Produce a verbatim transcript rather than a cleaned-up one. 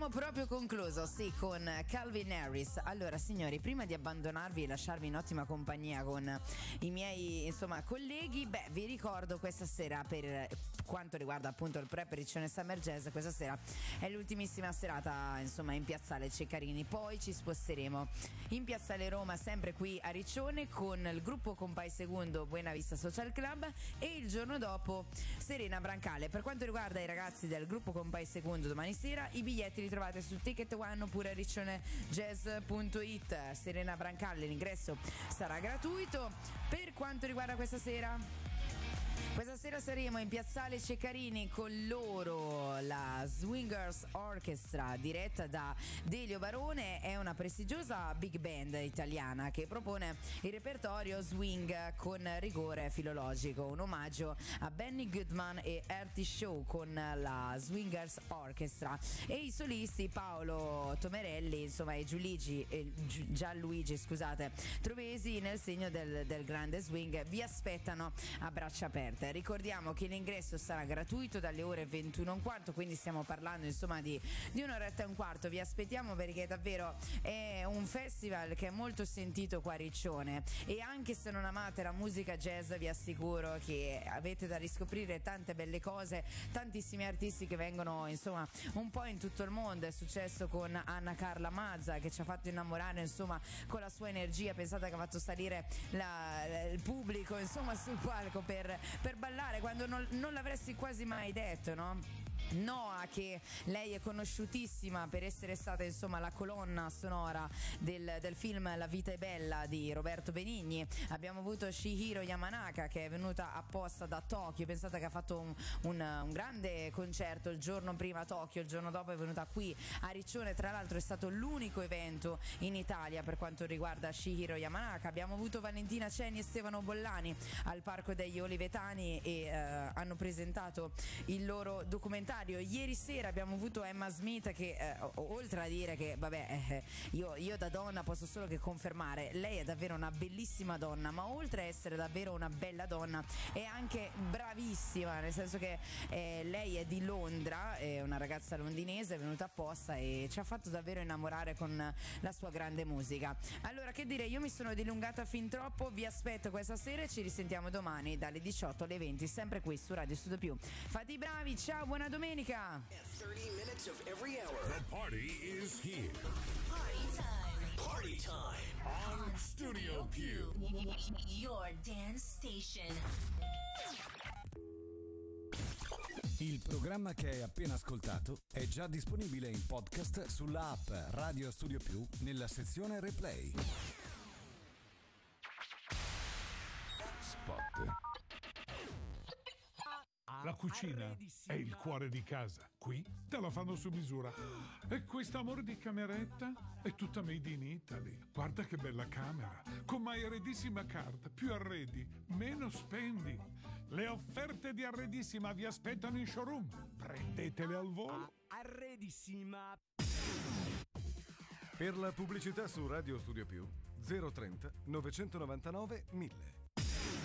abbiamo proprio concluso, sì, con Calvin Harris. Allora, signori, prima di abbandonarvi e lasciarvi in ottima compagnia con i miei, insomma, colleghi, beh, vi ricordo questa sera, per quanto riguarda appunto il Prep Riccione Summer Jazz, questa sera è l'ultimissima serata, insomma, in Piazzale Ceccarini. Poi ci sposteremo in Piazzale Roma, sempre qui a Riccione, con il gruppo Compai Segundo Buena Vista Social Club, e il giorno dopo Serena Brancale. Per quanto riguarda i ragazzi del gruppo Compai Segundo, domani sera i biglietti li trovate su Ticket One oppure a riccionejazz punto it. Serena Brancale, l'ingresso sarà gratuito. Per quanto riguarda questa sera, Questa sera saremo in Piazzale Ceccarini con loro, la Swingers Orchestra, diretta da Delio Barone. È una prestigiosa big band italiana che propone il repertorio swing con rigore filologico, un omaggio a Benny Goodman e Artie Shaw con la Swingers Orchestra, e i solisti Paolo Tomerelli, insomma, e Giuligi, e Gianluigi, scusate, Trovesi, nel segno del, del grande swing, vi aspettano a braccia aperte. Ricordiamo che l'ingresso sarà gratuito dalle ore ventuno e un quarto, quindi stiamo parlando insomma di, di un'oretta e un quarto. Vi aspettiamo perché davvero è un festival che è molto sentito qua a Riccione, e anche se non amate la musica jazz vi assicuro che avete da riscoprire tante belle cose, tantissimi artisti che vengono insomma un po' in tutto il mondo. È successo con Anna Carla Mazza, che ci ha fatto innamorare insomma con la sua energia. Pensate che ha fatto salire la, il pubblico insomma sul palco per, per ballare quando non, non l'avresti quasi mai detto, no? Noa, che lei è conosciutissima per essere stata insomma la colonna sonora del, del film La vita è bella di Roberto Benigni. Abbiamo avuto Shihiro Yamanaka, che è venuta apposta da Tokyo. Pensate che ha fatto un, un, un grande concerto il giorno prima a Tokyo, il giorno dopo è venuta qui a Riccione. Tra l'altro è stato l'unico evento in Italia per quanto riguarda Shihiro Yamanaka. Abbiamo avuto Valentina Ceni e Stefano Bollani al Parco degli Olivetani e eh, hanno presentato il loro documentario. Ieri sera abbiamo avuto Emma Smith, che eh, oltre a dire che vabbè eh, io, io da donna posso solo che confermare, lei è davvero una bellissima donna, ma oltre a essere davvero una bella donna è anche bravissima, nel senso che eh, lei è di Londra, è una ragazza londinese, è venuta apposta e ci ha fatto davvero innamorare con la sua grande musica. Allora, che dire, io mi sono dilungata fin troppo, vi aspetto questa sera e ci risentiamo domani dalle diciotto alle venti, sempre qui su Radio Studio Più. Fate i bravi, ciao, buona domenica. thirty minutes of every hour. The party is here. Party time. Party time on Studio Più. Your dance station. Il programma che hai appena ascoltato è già disponibile in podcast sulla app Radio Studio Più nella sezione Replay. Spot. La cucina è il cuore di casa. Qui te la fanno su misura. E questo amore di cameretta è tutta made in Italy. Guarda che bella camera. Con My Arredissima Card. Più arredi, meno spendi. Le offerte di Arredissima vi aspettano in showroom. Prendetele al volo. Arredissima. Per la pubblicità su Radio Studio Più zero trenta novecentonovantanove mille.